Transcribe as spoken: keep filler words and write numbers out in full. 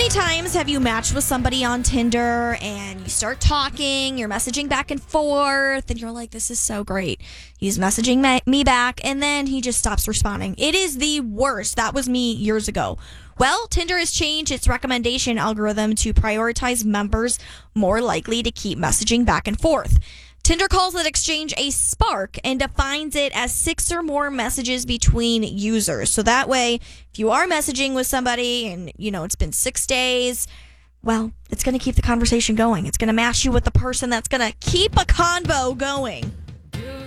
many times have you matched with somebody on Tinder and you start talking, you're messaging back and forth, and you're like, this is so great. He's messaging me- me back, and then he just stops responding. It is the worst. That was me years ago. Well, Tinder has changed its recommendation algorithm to prioritize members more likely to keep messaging back and forth. Tinder calls that exchange a spark and defines it as six or more messages between users. So that way, if you are messaging with somebody and, you know, it's been six days, well, it's going to keep the conversation going. It's going to match you with the person that's going to keep a convo going.